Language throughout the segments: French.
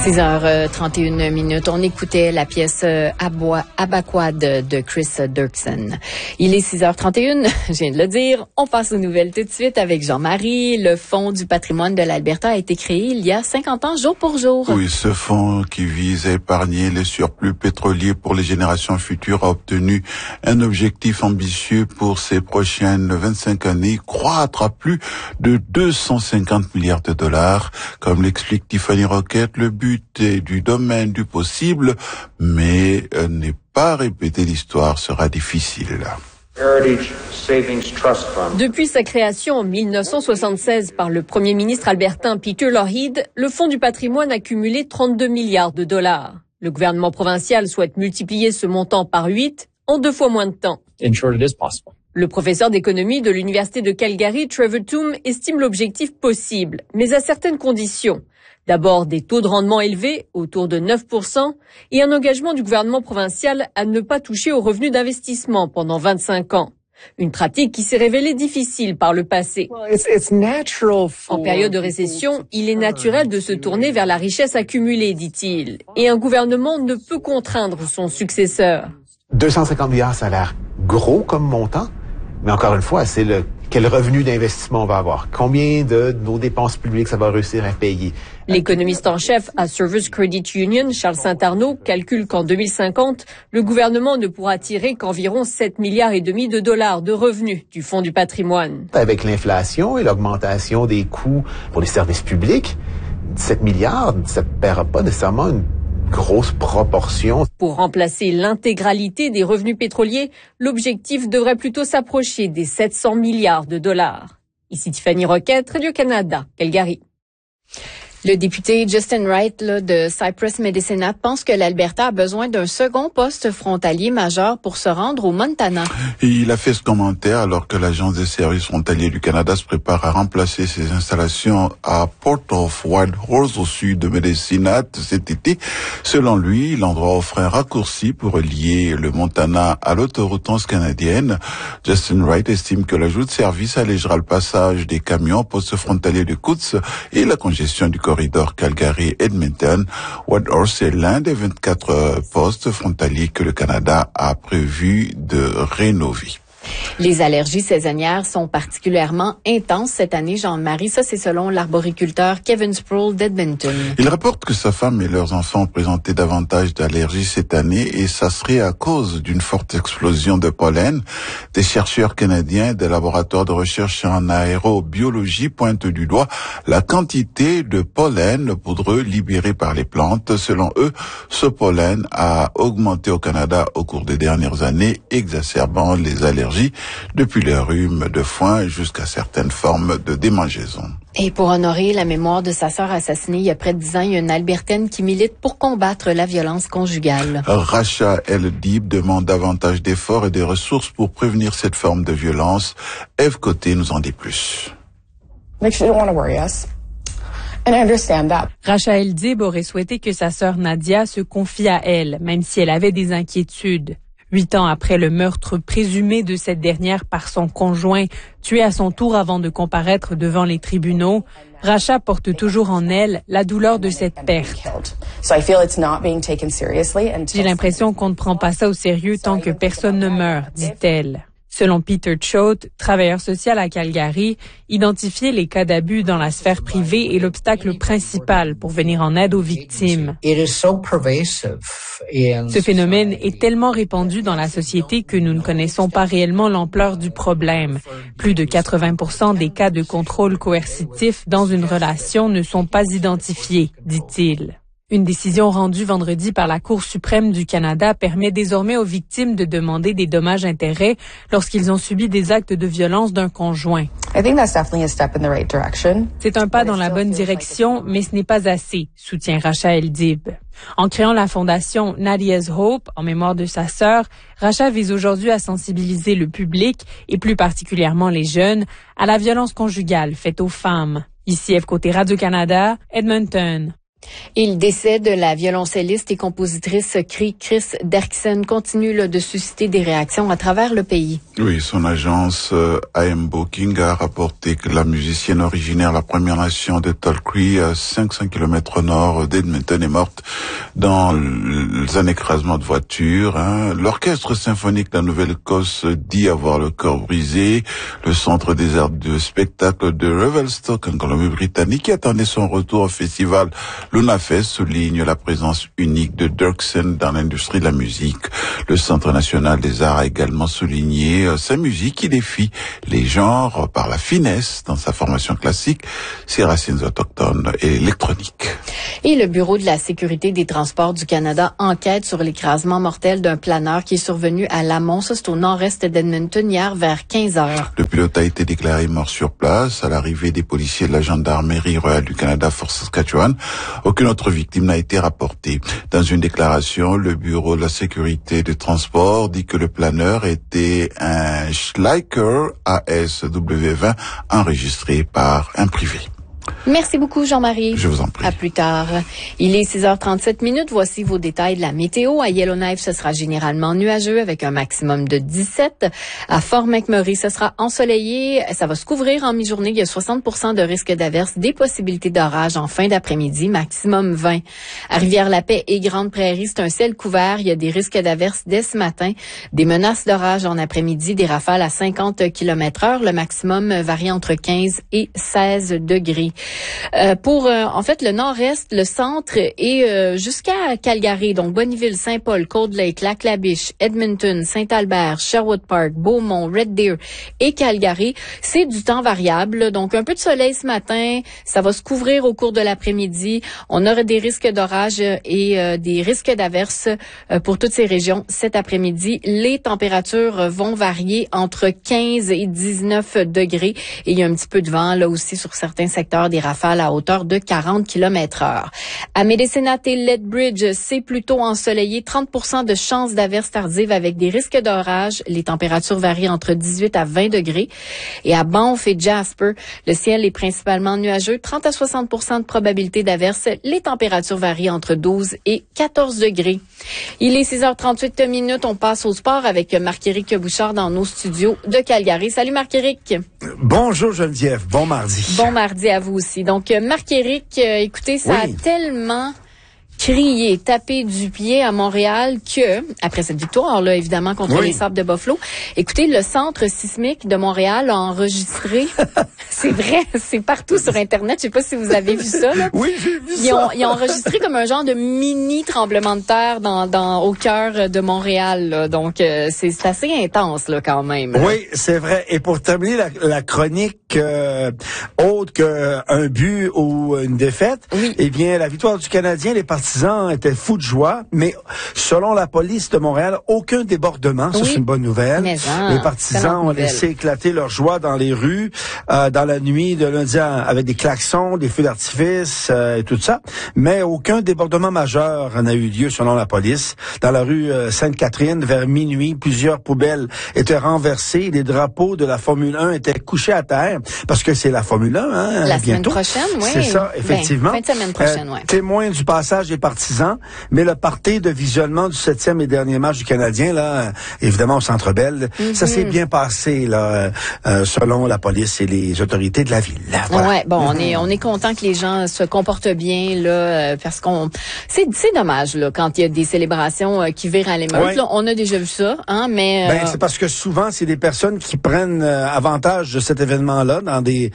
6h31. On écoutait la pièce Abaquad de Chris Dirksen. Il est 6h31, je viens de le dire. On passe aux nouvelles tout de suite avec Jean-Marie. Le Fonds du patrimoine de l'Alberta a été créé il y a 50 ans, jour pour jour. Oui, ce fonds qui vise à épargner les surplus pétroliers pour les générations futures a obtenu un objectif ambitieux pour ces prochaines 25 années, croître à plus de 250 milliards de dollars. Comme l'explique Tiffany Roquette, le but est du domaine du possible, mais ne pas répéter l'histoire sera difficile. Depuis sa création en 1976 par le premier ministre albertain Peter Lougheed, le Fonds du patrimoine a cumulé 32 milliards de dollars. Le gouvernement provincial souhaite multiplier ce montant par 8 en 2 fois moins de temps. Le professeur d'économie de l'Université de Calgary, Trevor Toom, estime l'objectif possible, mais à certaines conditions. D'abord, des taux de rendement élevés, autour de 9%, et un engagement du gouvernement provincial à ne pas toucher aux revenus d'investissement pendant 25 ans. Une pratique qui s'est révélée difficile par le passé. En période de récession, il est naturel de se tourner vers la richesse accumulée, dit-il, et un gouvernement ne peut contraindre son successeur. 250 milliards, ça a l'air gros comme montant, mais encore une fois, c'est quel revenu d'investissement on va avoir, combien de nos dépenses publiques ça va réussir à payer. L'économiste en chef à Service Credit Union, Charles Saint-Arnaud, calcule qu'en 2050, le gouvernement ne pourra tirer qu'environ 7 milliards et demi de dollars de revenus du Fonds du patrimoine. Avec l'inflation et l'augmentation des coûts pour les services publics, 7 milliards, ça ne paiera pas nécessairement une grosse proportion. Pour remplacer l'intégralité des revenus pétroliers, l'objectif devrait plutôt s'approcher des 700 milliards de dollars. Ici Tiffany Roquette, Radio-Canada, Calgary. Le député Justin Wright de Cypress Medicine pense que l'Alberta a besoin d'un second poste frontalier majeur pour se rendre au Montana. Et il a fait ce commentaire alors que l'Agence des services frontaliers du Canada se prépare à remplacer ses installations à Port of Whitehorse au sud de Medicine cet été. Selon lui, l'endroit offre un raccourci pour relier le Montana à l'autoroute transcanadienne. Justin Wright estime que l'ajout de service allégera le passage des camions au poste frontalier de Coutts et la congestion du corridor Calgary-Edmonton. Whitehorse est l'un des 24 postes frontaliers que le Canada a prévu de rénover. Les allergies saisonnières sont particulièrement intenses cette année, Jean-Marie. Ça, c'est selon l'arboriculteur Kevin Sproul d'Edmonton. Il rapporte que sa femme et leurs enfants ont présenté davantage d'allergies cette année et ça serait à cause d'une forte explosion de pollen. Des chercheurs canadiens des laboratoires de recherche en aérobiologie pointent du doigt la quantité de pollen poudreux libéré par les plantes. Selon eux, ce pollen a augmenté au Canada au cours des dernières années, exacerbant les allergies depuis le rhume de foin jusqu'à certaines formes de démangeaison. Et pour honorer la mémoire de sa sœur assassinée il y a près de 10 ans, il y a une Albertaine qui milite pour combattre la violence conjugale. Rasha El-Dib demande davantage d'efforts et de ressources pour prévenir cette forme de violence. Ève Côté nous en dit plus. Rasha El-Dib aurait souhaité que sa sœur Nadia se confie à elle, même si elle avait des inquiétudes. 8 ans après le meurtre présumé de cette dernière par son conjoint, tué à son tour avant de comparaître devant les tribunaux, Rasha porte toujours en elle la douleur de cette perte. J'ai l'impression qu'on ne prend pas ça au sérieux tant que personne ne meurt, dit-elle. Selon Peter Choate, travailleur social à Calgary, identifier les cas d'abus dans la sphère privée est l'obstacle principal pour venir en aide aux victimes. Ce phénomène est tellement répandu dans la société que nous ne connaissons pas réellement l'ampleur du problème. Plus de 80% des cas de contrôle coercitif dans une relation ne sont pas identifiés, dit-il. Une décision rendue vendredi par la Cour suprême du Canada permet désormais aux victimes de demander des dommages-intérêts lorsqu'ils ont subi des actes de violence d'un conjoint. C'est un pas dans la bonne direction, mais ce n'est pas assez, soutient Rasha El-Dib. En créant la fondation Nadia's Hope, en mémoire de sa sœur, Rasha vise aujourd'hui à sensibiliser le public, et plus particulièrement les jeunes, à la violence conjugale faite aux femmes. Ici Ève Côté, Radio-Canada, Edmonton. Et le décès de la violoncelliste et compositrice Chris Derksen continue de susciter des réactions à travers le pays. Oui, son agence AM Booking a rapporté que la musicienne originaire de la Première Nation de Tall Cree, à 500 km au nord d'Edmonton, est morte dans un écrasement de voiture. L'orchestre symphonique de la Nouvelle-Écosse dit avoir le cœur brisé. Le centre des arts de spectacle de Revelstoke, en Colombie-Britannique, qui attendait son retour au festival Lunafest, souligne la présence unique de Derksen dans l'industrie de la musique. Le Centre national des arts a également souligné sa musique qui défie les genres par la finesse dans sa formation classique, ses racines autochtones et électroniques. Et le Bureau de la sécurité des transports du Canada enquête sur l'écrasement mortel d'un planeur qui est survenu à Lamont, ça c'est au nord-est d'Edmonton, hier vers 15 heures. Le pilote a été déclaré mort sur place à l'arrivée des policiers de la gendarmerie royale du Canada, Fort Saskatchewan. Aucune autre victime n'a été rapportée. Dans une déclaration, le Bureau de la sécurité des transports dit que le planeur était un Schleicher ASW20 enregistré par un privé. Merci beaucoup, Jean-Marie. Je vous en prie. À plus tard. Il est 6h37. Voici vos détails de la météo. À Yellowknife, ce sera généralement nuageux avec un maximum de 17. À Fort McMurray, ce sera ensoleillé. Ça va se couvrir en mi-journée. Il y a 60% de risque d'averse, des possibilités d'orage en fin d'après-midi, maximum 20. À Rivière-la-Paix et Grande-Prairie, c'est un ciel couvert. Il y a des risques d'averse dès ce matin. Des menaces d'orage en après-midi, des rafales à 50 km/h. Le maximum varie entre 15 et 16 degrés. Pour en fait le nord-est, le centre et jusqu'à Calgary, donc Bonneville, Saint-Paul, Cold Lake, Lac-La-Biche, Edmonton, Saint-Albert, Sherwood Park, Beaumont, Red Deer et Calgary, c'est du temps variable. Donc un peu de soleil ce matin, ça va se couvrir au cours de l'après-midi. On aura des risques d'orage et des risques d'averse pour toutes ces régions cet après-midi. Les températures vont varier entre 15 et 19 degrés et il y a un petit peu de vent là aussi sur certains secteurs, des rafales à hauteur de 40 km/h. À Medicine et Lethbridge, c'est plutôt ensoleillé, 30% de chances d'averses tardives avec des risques d'orage. Les températures varient entre 18 à 20 degrés. Et à Banff et Jasper, le ciel est principalement nuageux, 30 à 60% de probabilité d'averse. Les températures varient entre 12 et 14 degrés. Il est 6h38. On passe au sport avec Marc-Éric Bouchard dans nos studios de Calgary. Salut Marc-Éric. Bonjour Geneviève, bon mardi. Bon mardi à vous aussi. Donc Marc-Éric, écoutez, ça a tellement crié, tapé du pied à Montréal que, après cette victoire-là, évidemment, contre les Sables de Buffalo, écoutez, le centre sismique de Montréal a enregistré, c'est vrai, c'est partout sur Internet, je sais pas si vous avez vu ça, là. Oui, j'ai vu ça. Ils ont enregistré comme un genre de mini tremblement de terre au cœur de Montréal, là. Donc, c'est assez intense, là, quand même. Oui, c'est vrai. Et pour terminer la chronique, autre qu'un but ou une défaite, eh bien, la victoire du Canadien, les partisans étaient fous de joie, mais selon la police de Montréal, aucun débordement. Ça, c'est une bonne nouvelle. Les partisans ont laissé éclater leur joie dans les rues, dans la nuit de lundi avec des klaxons, des feux d'artifice et tout ça. Mais aucun débordement majeur n'a eu lieu selon la police. Dans la rue Sainte-Catherine, vers minuit, plusieurs poubelles étaient renversées. Les drapeaux de la Formule 1 étaient couchés à terre parce que c'est la Formule 1, la bientôt. Semaine prochaine, oui. C'est ça, effectivement. Fin de semaine prochaine, témoin du passage des partisans, mais le party de visionnement du 7e et dernier match du Canadien, là, évidemment au Centre Bell, ça s'est bien passé, là, selon la police et les autorités de la ville. Voilà. Ouais, bon, on est content que les gens se comportent bien, là, parce c'est dommage, là, quand il y a des célébrations qui virent à l'émeute. Là, on a déjà vu ça, mais. C'est parce que souvent c'est des personnes qui prennent avantage de cet événement-là dans des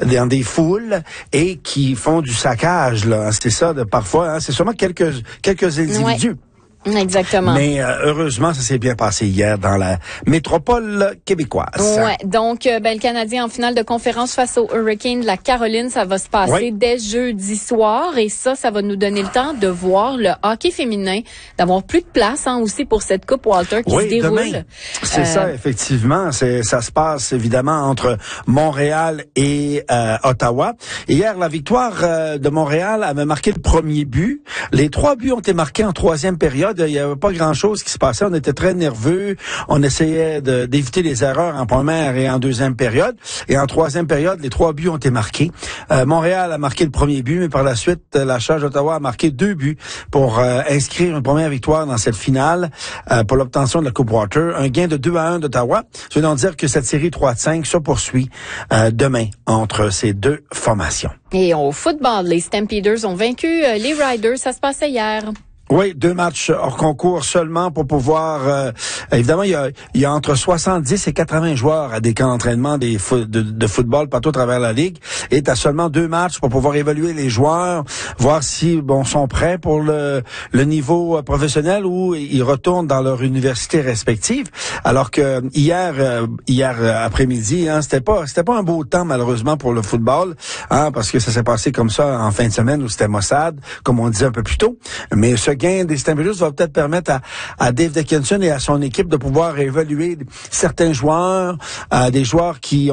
foules et qui font du saccage, là. C'est ça, parfois, c'est sûrement quelques individus. Exactement. Mais heureusement, ça s'est bien passé hier dans la métropole québécoise. Ouais, donc le Canadien en finale de conférence face au Hurricane de la Caroline, ça va se passer dès jeudi soir et ça va nous donner le temps de voir le hockey féminin, d'avoir plus de place aussi pour cette Coupe Walter qui se déroule. Demain. C'est ça, effectivement. Ça se passe évidemment entre Montréal et Ottawa. Et hier, la victoire de Montréal avait marqué le premier but. Les 3 buts ont été marqués en troisième période. il y avait pas grand-chose qui se passait. On était très nerveux. On essayait d'éviter les erreurs en première et en deuxième période. Et en troisième période, les 3 buts ont été marqués. Montréal a marqué le premier but, mais par la suite, la Charge d'Ottawa a marqué 2 buts pour inscrire une première victoire dans cette finale pour l'obtention de la Coupe Walter. Un gain de 2-1 d'Ottawa. Je veux donc dire que cette série 3-5 se poursuit demain entre ces deux formations. Et au football, les Stampeders ont vaincu les Riders. Ça se passait hier. Oui, 2 matchs hors concours seulement pour pouvoir... évidemment, il y a entre 70 et 80 joueurs à des camps d'entraînement de football partout à travers la Ligue. Et tu as seulement 2 matchs pour pouvoir évaluer les joueurs, voir si sont prêts pour le niveau professionnel ou ils retournent dans leur université respective. Alors que hier après-midi, c'était pas un beau temps malheureusement pour le football, parce que ça s'est passé comme ça en fin de semaine où c'était Mossad, comme on disait un peu plus tôt. Mais ce gain des Stampeders va peut-être permettre à Dave Dickenson et à son équipe de pouvoir évaluer certains joueurs, des joueurs qui